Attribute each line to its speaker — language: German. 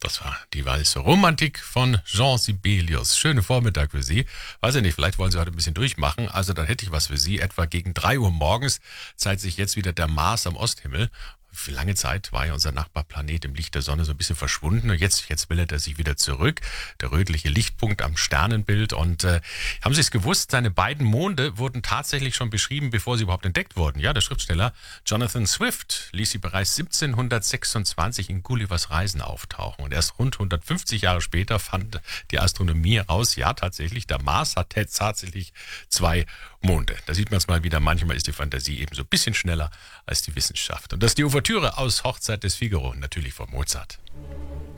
Speaker 1: Das war die weiße Romantik von Jean Sibelius. Schönen Vormittag für Sie. Weiß ich nicht, vielleicht wollen Sie heute ein bisschen durchmachen. Also dann hätte ich was für Sie. Etwa gegen 3 Uhr morgens zeigt sich jetzt wieder der Mars am Osthimmel. Für lange Zeit war ja unser Nachbarplanet im Licht der Sonne so ein bisschen verschwunden. Und jetzt bildet er sich wieder zurück. Der rötliche Lichtpunkt am Sternenbild. Und haben Sie es gewusst, seine beiden Monde wurden tatsächlich schon beschrieben, bevor sie überhaupt entdeckt wurden. Ja, der Schriftsteller Jonathan Swift ließ sie bereits 1726 in Gullivers Reisen auftauchen. Und erst rund 150 Jahre später fand die Astronomie heraus, ja tatsächlich, der Mars hat tatsächlich 2 Monde. Da sieht man es mal wieder, manchmal ist die Fantasie eben so ein bisschen schneller als die Wissenschaft. Und das ist die Ouvertüre aus Hochzeit des Figaro, natürlich von Mozart.